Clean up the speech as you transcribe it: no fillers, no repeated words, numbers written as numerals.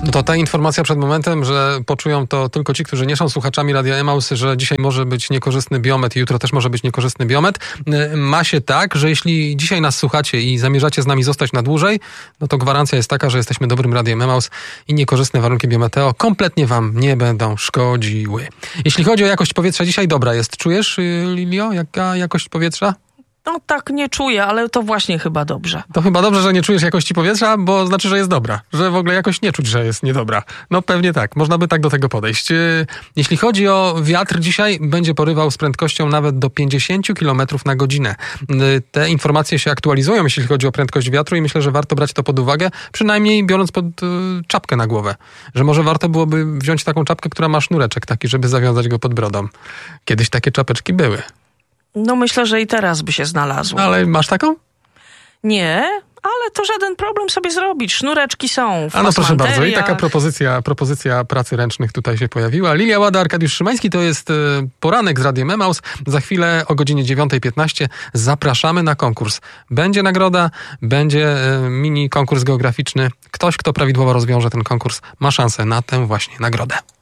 No to ta informacja przed momentem, że poczują to tylko ci, którzy nie są słuchaczami Radia Emaus, że dzisiaj może być niekorzystny biometr i jutro też może być niekorzystny biometr. Ma się tak, że jeśli dzisiaj nas słuchacie i zamierzacie z nami zostać na dłużej, no to gwarancja jest taka, że jesteśmy dobrym Radiem Emaus i niekorzystne warunki biometeo kompletnie wam nie będą szkodziły. Jeśli chodzi o jakość powietrza, dzisiaj dobra jest. Czujesz, Lilio, jaka jakość powietrza? No tak nie czuję, ale to właśnie chyba dobrze. To chyba dobrze, że nie czujesz jakości powietrza, bo znaczy, że jest dobra. Że w ogóle jakoś nie czuć, że jest niedobra. No pewnie tak. Można by tak do tego podejść. Jeśli chodzi o wiatr, dzisiaj będzie porywał z prędkością nawet do 50 km na godzinę. Te informacje się aktualizują, jeśli chodzi o prędkość wiatru i myślę, że warto brać to pod uwagę, przynajmniej biorąc pod czapkę na głowę. Że może warto byłoby wziąć taką czapkę, która ma sznureczek taki, żeby zawiązać go pod brodą. Kiedyś takie czapeczki były. No myślę, że i teraz by się znalazło. Ale masz taką? Nie, ale to żaden problem sobie zrobić. Sznureczki są. A no proszę bardzo, i taka propozycja pracy ręcznych tutaj się pojawiła. Lilia Łada, Arkadiusz Szymański, to jest poranek z Radiem Emaus. Za chwilę o godzinie 9:15 zapraszamy na konkurs. Będzie nagroda, będzie mini konkurs geograficzny. Ktoś, kto prawidłowo rozwiąże ten konkurs, ma szansę na tę właśnie nagrodę.